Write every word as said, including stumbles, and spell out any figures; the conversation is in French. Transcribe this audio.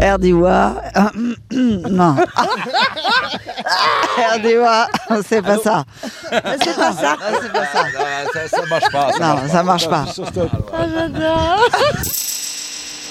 Erdiwa. Non. Erdiwa, c'est pas ça. C'est pas ça. C'est pas ça. Ça, ça marche pas. Non, ça marche pas. Ah, j'adore.